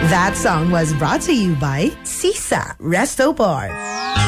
That song was brought to you by Sisa Resto Bar.